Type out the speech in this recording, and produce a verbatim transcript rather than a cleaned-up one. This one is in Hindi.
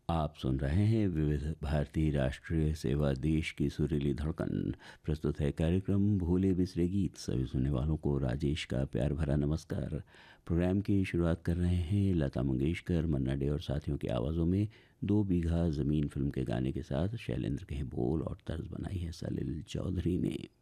आप सुन रहे हैं विविध भारती राष्ट्रीय सेवा, देश की सुरीली धड़कन। प्रस्तुत है कार्यक्रम भूले बिसरे गीत। सभी सुनने वालों को राजेश का प्यार भरा नमस्कार। प्रोग्राम की शुरुआत कर रहे हैं लता मंगेशकर, मन्ना डे और साथियों की आवाज़ों में दो बीघा ज़मीन फिल्म के गाने के साथ। शैलेंद्र के बोल और तर्ज बनाई है सलील चौधरी ने।